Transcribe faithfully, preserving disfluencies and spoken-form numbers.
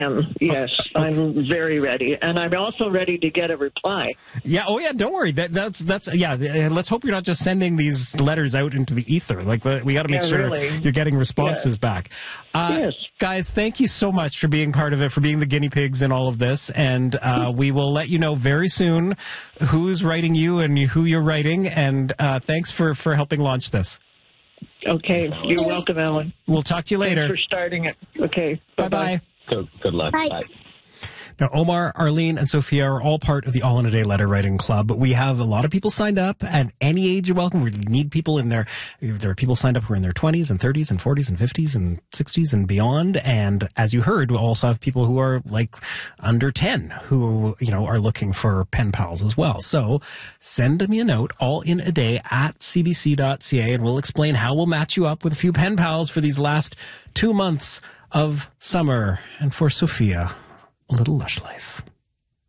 Um, yes, I'm very ready, and I'm also ready to get a reply. Yeah. Oh, yeah. Don't worry. That that's that's yeah. Let's hope you're not just sending these letters out into the ether. Like we got to make Yeah, sure really. you're getting responses Yeah. back. Uh, Yes. Guys, thank you so much for being part of it, for being the guinea pigs in all of this, and uh, we will let you know very soon who's writing you and who you're writing. And uh, thanks for for helping launch this. Okay, you're welcome, Ellen. We'll talk to you later. Thanks for starting it. Okay, Bye bye-bye. bye. Good, good luck. Bye. Bye. Now, Omar, Arlene, and Sophia are all part of the All in a Day Letter Writing Club. We have a lot of people signed up at any age. You're welcome. We need people in their, there are people signed up who are in their twenties and thirties and forties and fifties and sixties and beyond. And as you heard, we also have people who are like under ten who, you know, are looking for pen pals as well. So send me a note, all in a day at c b c dot c a, and we'll explain how we'll match you up with a few pen pals for these last two months of summer. And for Sophia, a little lush life.